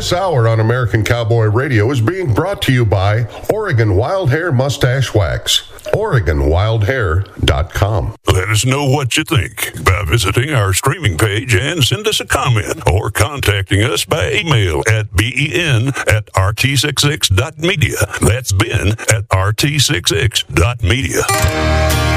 This hour on American Cowboy Radio is being brought to you by Oregon Wild Hair Mustache Wax. OregonWildHair.com. Let us know what you think by visiting our streaming page and send us a comment or contacting us by email at ben@rt66.media. That's ben@rt66.media.